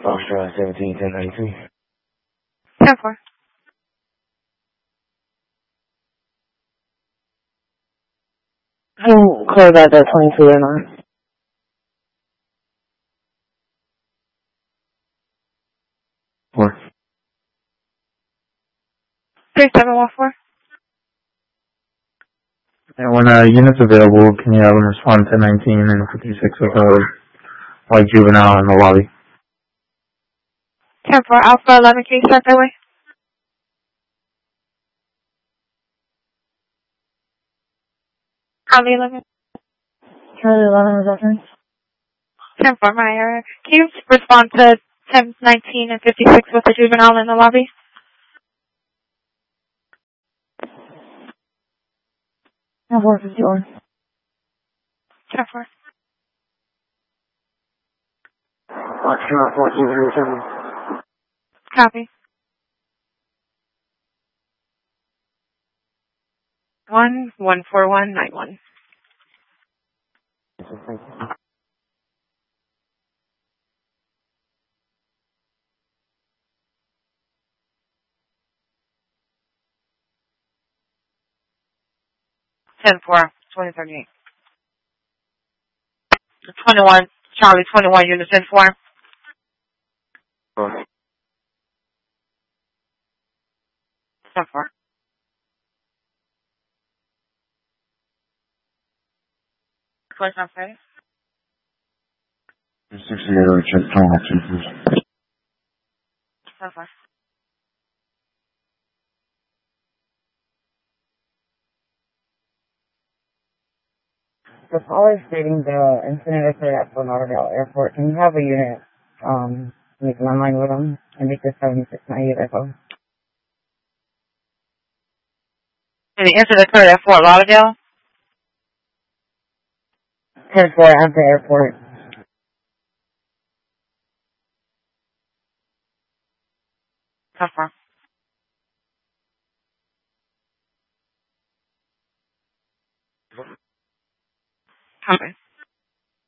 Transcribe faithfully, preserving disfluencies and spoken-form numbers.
Foxtrot seventeen ten ninety-two. ten four. Who called out that twenty-two or not? Four. three seven one four. And when a unit's available, can you have them respond to nineteen and fifty-six with a white juvenile in the lobby? ten four Alpha eleven, can you start that way? Charlie eleven. Charlie eleven was reference. ten four, my error. Can you respond to ten nineteen and fifty-six with the juvenile in the lobby? ten four fifty-one. ten four. Foxtrot fourteen thirty-seven. Copy. One one four one nine one. Yes, sir, thank you. ten four, twenty thirty-eight. twenty-one, Charlie twenty-one, unit ten four. Four. ten four. Question on Friday? six zero, check tunnel two, please. ten four. The caller stating the incident occurred at Fort Lauderdale Airport. Can you have a unit um make an online with them and make this seventy-six ninety-eight echo? And the incident occurred at Fort Lauderdale? Airport at the airport. ten four. Okay.